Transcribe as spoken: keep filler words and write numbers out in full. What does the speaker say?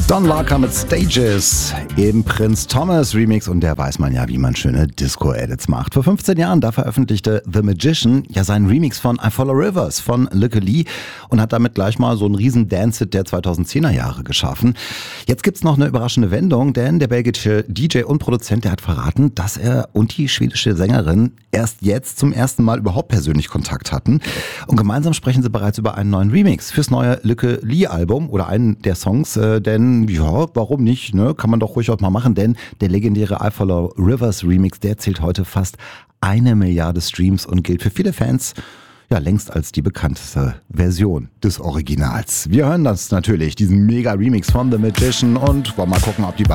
Don Larker mit Stages im Prinz Thomas Remix und der weiß man ja, wie man schöne Disco-Edits macht. Vor fünfzehn Jahren, da veröffentlichte The Magician ja seinen Remix von I Follow Rivers von Lykke Li und hat damit gleich mal so einen riesen Dance-Hit der zweitausendzehner Jahre geschaffen. Jetzt gibt's noch eine überraschende Wendung, denn der belgische D J und Produzent, der hat verraten, dass er und die schwedische Sängerin erst jetzt zum ersten Mal überhaupt persönlich Kontakt hatten. Und gemeinsam sprechen sie bereits über einen neuen Remix fürs neue Lykke Li-Album oder einen der Songs, äh, denn ja, warum nicht, ne? Kann man doch ruhig auch mal machen, denn der legendäre I Follow Rivers Remix, der zählt heute fast eine Milliarde Streams und gilt für viele Fans ja längst als die bekannteste Version des Originals. Wir hören das natürlich, diesen Mega-Remix von The Magician und wollen mal gucken, ob die beiden